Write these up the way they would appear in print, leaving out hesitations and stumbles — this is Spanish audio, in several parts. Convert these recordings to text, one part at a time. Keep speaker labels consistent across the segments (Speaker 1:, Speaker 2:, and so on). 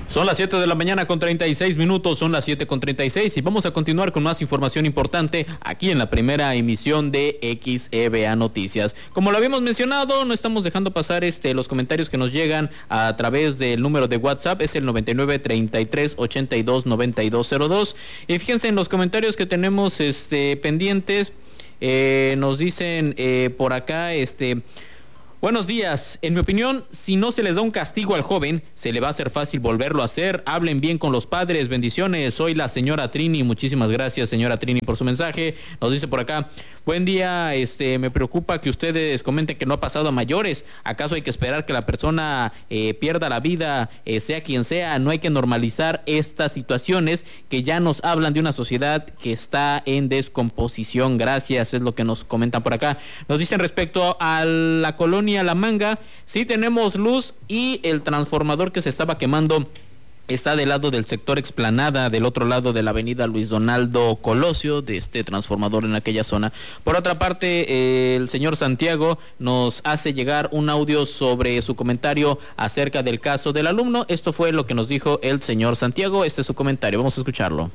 Speaker 1: Son las 7 de la mañana con 36 minutos, son las 7:36 y vamos a continuar con más información importante aquí en la primera emisión de XEVA Noticias. Como lo habíamos mencionado, no estamos dejando pasar los comentarios que nos llegan a través del número de WhatsApp, es el 99 33 82 9202. Y fíjense en los comentarios que tenemos pendientes, nos dicen por acá, buenos días. En mi opinión, si no se les da un castigo al joven, se le va a hacer fácil volverlo a hacer. Hablen bien con los padres. Bendiciones. Soy la señora Trini. Muchísimas gracias, señora Trini, por su mensaje. Nos dice por acá, buen día, me preocupa que ustedes comenten que no ha pasado a mayores. ¿Acaso hay que esperar que la persona pierda la vida, sea quien sea? No hay que normalizar estas situaciones que ya nos hablan de una sociedad que está en descomposición. Gracias, es lo que nos comentan por acá. Nos dicen respecto a la colonia La Manga, sí tenemos luz y el transformador que se estaba quemando está del lado del sector Explanada, del otro lado de la avenida Luis Donaldo Colosio, de este transformador en aquella zona. Por otra parte, el señor Santiago nos hace llegar un audio sobre su comentario acerca del caso del alumno. Esto fue lo que nos dijo el señor Santiago. Este es su comentario, vamos a escucharlo.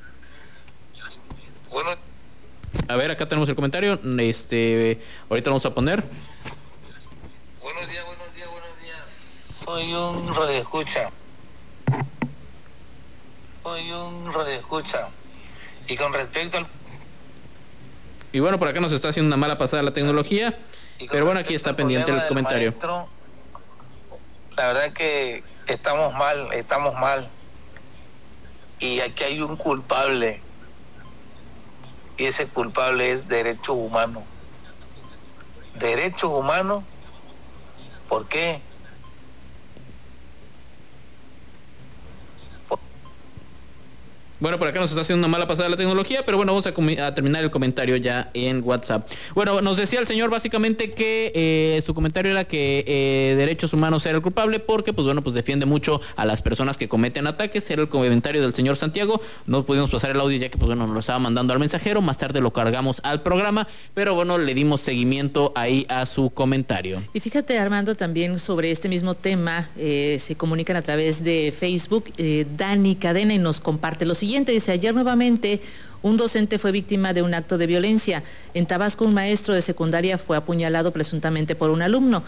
Speaker 2: Bueno.
Speaker 1: A ver, acá tenemos el comentario, ahorita lo vamos a poner.
Speaker 2: Buenos días. Soy un radioescucha. Y con respecto al...
Speaker 1: Y bueno, por acá nos está haciendo una mala pasada la tecnología, pero bueno, aquí está pendiente el comentario.
Speaker 2: Maestro, la verdad que estamos mal. Y aquí hay un culpable. Y ese culpable es derechos humanos. Derechos humanos. ¿Por qué?
Speaker 1: Bueno, por acá nos está haciendo una mala pasada la tecnología, pero bueno, vamos a terminar el comentario ya en WhatsApp. Bueno, nos decía el señor básicamente que su comentario era que derechos humanos era el culpable porque, pues bueno, pues defiende mucho a las personas que cometen ataques. Era el comentario del señor Santiago. No pudimos pasar el audio ya que, pues bueno, nos lo estaba mandando al mensajero. Más tarde lo cargamos al programa, pero bueno, le dimos seguimiento ahí a su comentario.
Speaker 3: Y fíjate, Armando, también sobre este mismo tema, se comunican a través de Facebook. Dani Cadena y nos comparte lo siguiente. Dice, ayer nuevamente un docente fue víctima de un acto de violencia. En Tabasco, un maestro de secundaria fue apuñalado presuntamente por un alumno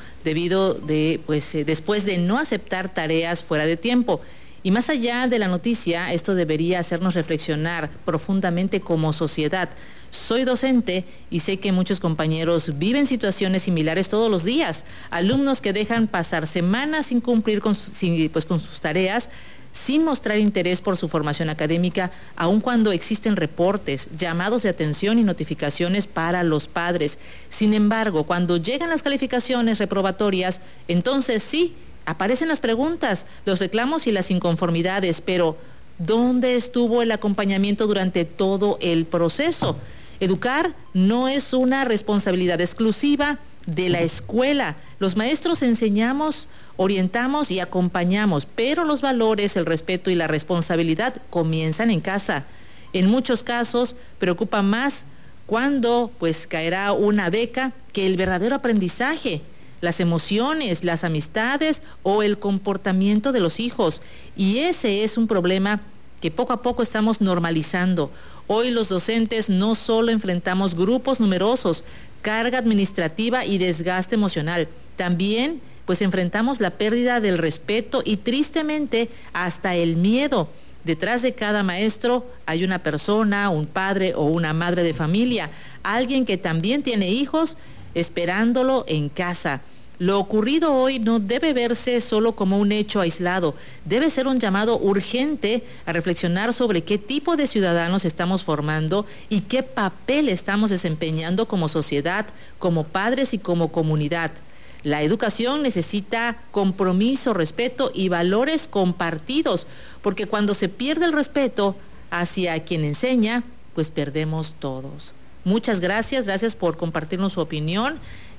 Speaker 3: después de no aceptar tareas fuera de tiempo. Y más allá de la noticia, esto debería hacernos reflexionar profundamente como sociedad. Soy docente y sé que muchos compañeros viven situaciones similares todos los días. Alumnos que dejan pasar semanas sin cumplir con sus tareas, sin mostrar interés por su formación académica, aun cuando existen reportes, llamados de atención y notificaciones para los padres. Sin embargo, cuando llegan las calificaciones reprobatorias, entonces sí, aparecen las preguntas, los reclamos y las inconformidades, pero ¿dónde estuvo el acompañamiento durante todo el proceso? Educar no es una responsabilidad exclusiva de la escuela. Los maestros enseñamos, orientamos y acompañamos, pero los valores, el respeto y la responsabilidad comienzan en casa. En muchos casos preocupa más cuándo caerá una beca que el verdadero aprendizaje, las emociones, las amistades o el comportamiento de los hijos. Y ese es un problema que poco a poco estamos normalizando. Hoy los docentes no solo enfrentamos grupos numerosos, carga administrativa y desgaste emocional, también enfrentamos la pérdida del respeto y tristemente hasta el miedo. Detrás de cada maestro hay una persona, un padre o una madre de familia, alguien que también tiene hijos esperándolo en casa. Lo ocurrido hoy no debe verse solo como un hecho aislado, debe ser un llamado urgente a reflexionar sobre qué tipo de ciudadanos estamos formando y qué papel estamos desempeñando como sociedad, como padres y como comunidad. La educación necesita compromiso, respeto y valores compartidos, porque cuando se pierde el respeto hacia quien enseña, perdemos todos. Muchas gracias por compartirnos su opinión.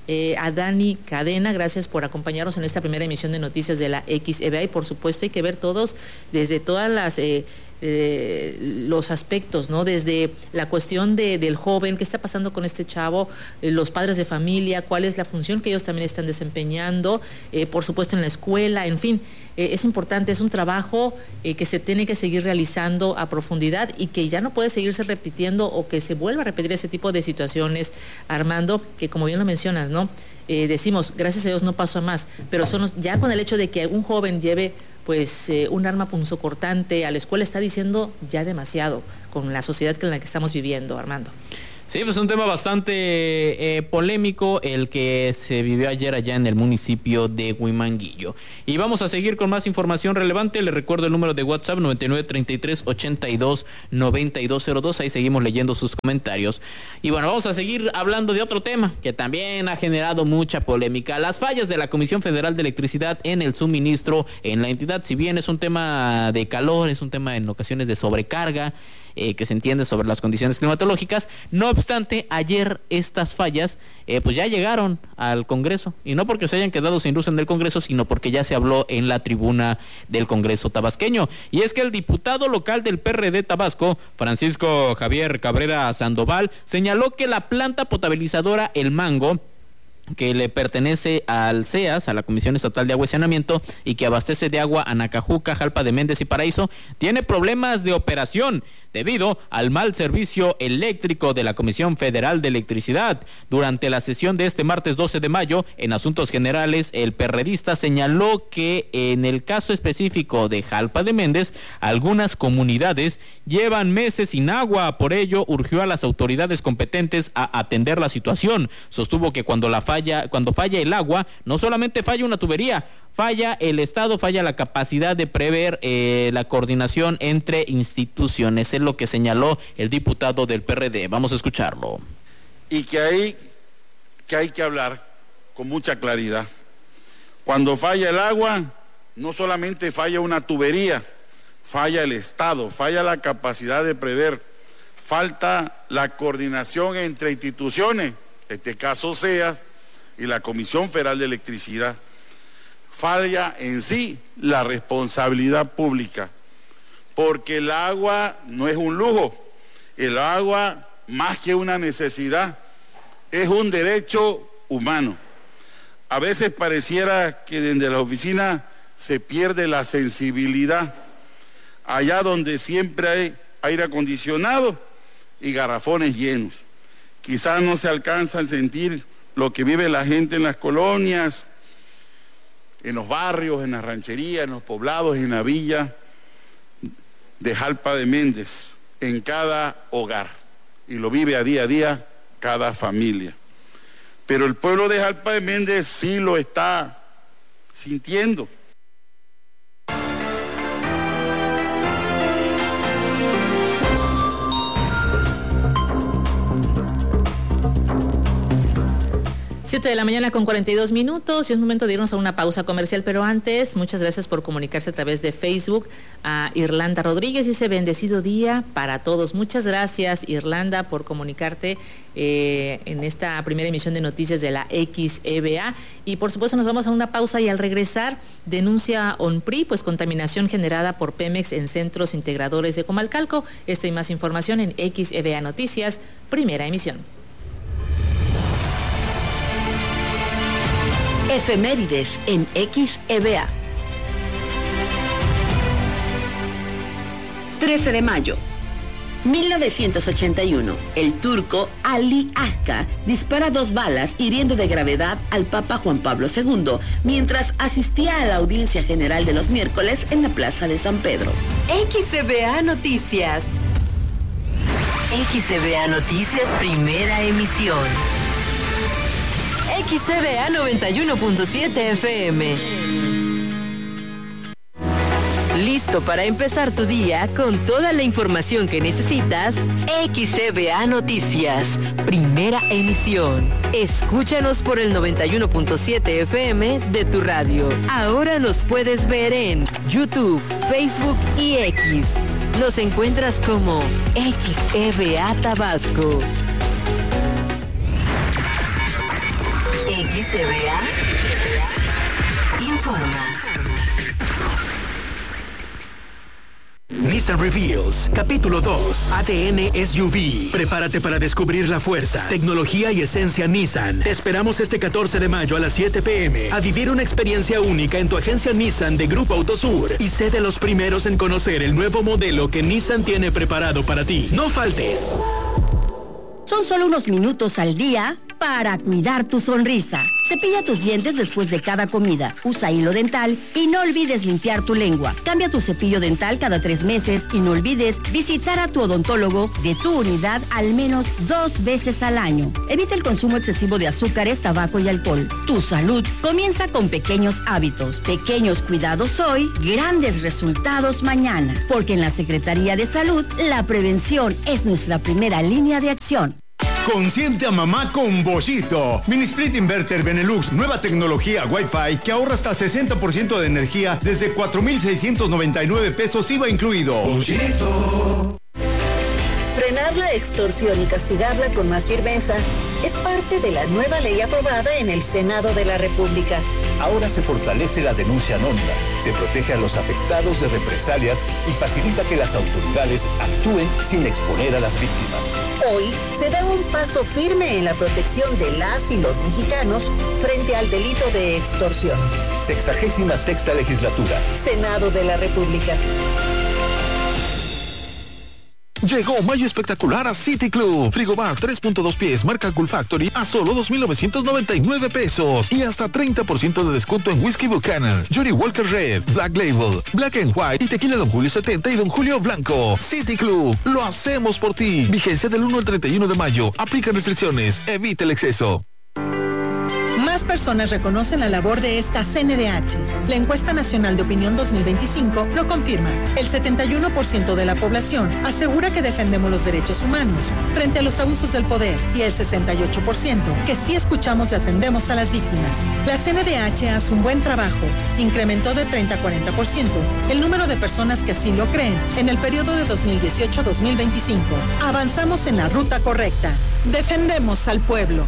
Speaker 3: A Dani Cadena, gracias por acompañarnos en esta primera emisión de noticias de la XEVA y por supuesto hay que ver todos desde todas las los aspectos, ¿no? Desde la cuestión del joven, qué está pasando con este chavo, los padres de familia, cuál es la función que ellos también están desempeñando, por supuesto en la escuela, en fin, es importante, es un trabajo que se tiene que seguir realizando a profundidad y que ya no puede seguirse repitiendo o que se vuelva a repetir ese tipo de situaciones, Armando, que como bien lo mencionas, ¿no? Decimos, gracias a Dios no pasó a más, pero ya con el hecho de que un joven lleve pues un arma punzocortante a la escuela está diciendo ya demasiado con la sociedad en la que estamos viviendo, Armando.
Speaker 1: Sí, pues un tema bastante polémico el que se vivió ayer allá en el municipio de Huimanguillo. Y vamos a seguir con más información relevante. Les recuerdo el número de WhatsApp 9933829202. Ahí seguimos leyendo sus comentarios. Y bueno, vamos a seguir hablando de otro tema que también ha generado mucha polémica. Las fallas de la Comisión Federal de Electricidad en el suministro en la entidad. Si bien es un tema de calor, es un tema en ocasiones de sobrecarga, que se entiende sobre las condiciones climatológicas. No obstante, ayer estas fallas pues ya llegaron al Congreso, y no porque se hayan quedado sin luz en el Congreso, sino porque ya se habló en la tribuna del Congreso tabasqueño. Y es que el diputado local del PRD Tabasco, Francisco Javier Cabrera Sandoval, señaló que la planta potabilizadora El Mango, que le pertenece al CEAS, a la Comisión Estatal de Agua y Saneamiento, y que abastece de agua a Nacajuca, Jalpa de Méndez y Paraíso, tiene problemas de operación debido al mal servicio eléctrico de la Comisión Federal de Electricidad. Durante la sesión de este martes 12 de mayo, en Asuntos Generales, el perredista señaló que en el caso específico de Jalpa de Méndez, algunas comunidades llevan meses sin agua. Por ello, urgió a las autoridades competentes a atender la situación. Sostuvo que cuando falla el agua, no solamente falla una tubería, falla el Estado, falla la capacidad de prever la coordinación entre instituciones. Es lo que señaló el diputado del PRD. Vamos a escucharlo.
Speaker 4: Y que hay que hablar con mucha claridad. Cuando falla el agua, no solamente falla una tubería, falla el Estado, falla la capacidad de prever, falta la coordinación entre instituciones, en este caso SEAS y la Comisión Federal de Electricidad. Falla en sí la responsabilidad pública, porque el agua no es un lujo, el agua más que una necesidad es un derecho humano. A veces pareciera que desde la oficina se pierde la sensibilidad, allá donde siempre hay aire acondicionado y garrafones llenos. Quizás no se alcanza a sentir lo que vive la gente en las colonias, en los barrios, en las rancherías, en los poblados, en la villa de Jalpa de Méndez, en cada hogar, y lo vive a día cada familia. Pero el pueblo de Jalpa de Méndez sí lo está sintiendo.
Speaker 3: Siete de la mañana con 42 minutos y es momento de irnos a una pausa comercial, pero antes, muchas gracias por comunicarse a través de Facebook a Irlanda Rodríguez. Dice, bendecido día para todos. Muchas gracias, Irlanda, por comunicarte en esta primera emisión de noticias de la XEBA. Y por supuesto nos vamos a una pausa y al regresar, denuncia ONPRI, pues contaminación generada por Pemex en centros integradores de Comalcalco. Esta y más información en XEBA Noticias, primera emisión.
Speaker 5: Efemérides en XEBA. 13 de mayo. 1981. El turco Ali Akka dispara 2 balas hiriendo de gravedad al Papa Juan Pablo II mientras asistía a la audiencia general de los miércoles en la Plaza de San Pedro.
Speaker 6: XEBA Noticias. XEBA Noticias, primera emisión. XEBA 91.7 FM. ¿Listo para empezar tu día con toda la información que necesitas? XEBA Noticias, primera emisión. Escúchanos por el 91.7 FM de tu radio. Ahora nos puedes ver en YouTube, Facebook y X. Nos encuentras como XEBA Tabasco. XEBA informa.
Speaker 7: Nissan Reveals, capítulo 2, ADN SUV. Prepárate para descubrir la fuerza, tecnología y esencia Nissan. Te esperamos este 14 de mayo a las 7 p.m. a vivir una experiencia única en tu agencia Nissan de Grupo Autosur y sé de los primeros en conocer el nuevo modelo que Nissan tiene preparado para ti. No faltes.
Speaker 8: Son solo unos minutos al día para cuidar tu sonrisa. Cepilla tus dientes después de cada comida. Usa hilo dental y no olvides limpiar tu lengua. Cambia tu cepillo dental cada 3 meses y no olvides visitar a tu odontólogo de tu unidad al menos 2 veces al año. Evita el consumo excesivo de azúcares, tabaco y alcohol. Tu salud comienza con pequeños hábitos. Pequeños cuidados hoy, grandes resultados mañana. Porque en la Secretaría de Salud, la prevención es nuestra primera línea de acción.
Speaker 9: Consiente a mamá con Boschito. Mini Split Inverter Benelux, nueva tecnología Wi-Fi que ahorra hasta 60% de energía desde 4,699 pesos IVA incluido.
Speaker 10: Boschito. Frenar la extorsión y castigarla con más firmeza es parte de la nueva ley aprobada en el Senado de la República.
Speaker 11: Ahora se fortalece la denuncia anónima, se protege a los afectados de represalias y facilita que las autoridades actúen sin exponer a las víctimas.
Speaker 10: Hoy se da un paso firme en la protección de las y los mexicanos frente al delito de extorsión.
Speaker 11: 66ª legislatura.
Speaker 10: Senado de la República.
Speaker 12: Llegó mayo espectacular a City Club. Frigobar 3.2 pies marca Cool Factory a solo 2,999 pesos y hasta 30% de descuento en Whisky Buchanan's, Johnny Walker Red, Black Label, Black and White y Tequila Don Julio 70 y Don Julio Blanco. City Club, lo hacemos por ti. Vigencia del 1 al 31 de mayo. Aplica restricciones. Evita el exceso.
Speaker 13: Más personas reconocen la labor de esta CNDH. La encuesta nacional de opinión 2025 lo confirma. El 71% de la población asegura que defendemos los derechos humanos frente a los abusos del poder y el 68% que sí escuchamos y atendemos a las víctimas. La CNDH hace un buen trabajo. Incrementó de 30 a 40% el número de personas que así lo creen en el periodo de 2018 a 2025. Avanzamos en la ruta correcta. Defendemos al pueblo.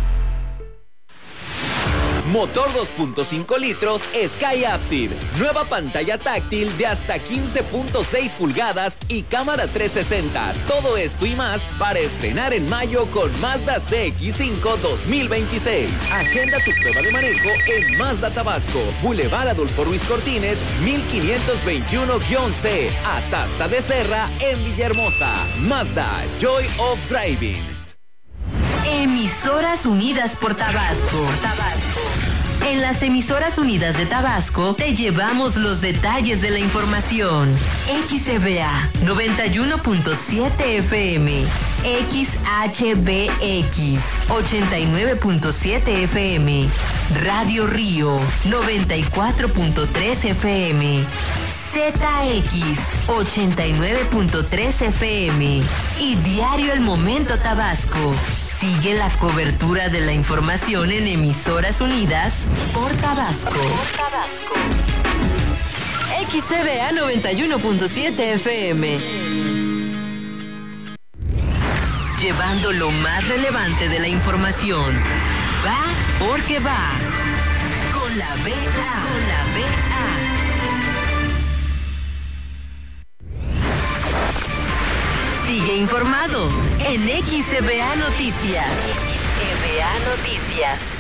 Speaker 14: Motor 2.5 litros Sky Active. Nueva pantalla táctil de hasta 15.6 pulgadas y cámara 360. Todo esto y más para estrenar en mayo con Mazda CX-5 2026. Agenda tu prueba de manejo en Mazda Tabasco. Boulevard Adolfo Ruiz Cortines, 1521-C. Atasta de Serra en Villahermosa. Mazda, Joy of Driving.
Speaker 6: Emisoras Unidas por Tabasco. En las Emisoras Unidas de Tabasco te llevamos los detalles de la información. XCBA 91.7 FM, XHBX 89.7 FM, Radio Río 94.3 FM, ZX 89.3 FM y Diario El Momento Tabasco. Sigue la cobertura de la información en Emisoras Unidas por Tabasco. XCBA 91.7 FM. Llevando lo más relevante de la información. Va porque va. Con la BA. Sigue informado en XCBA Noticias. XCBA Noticias.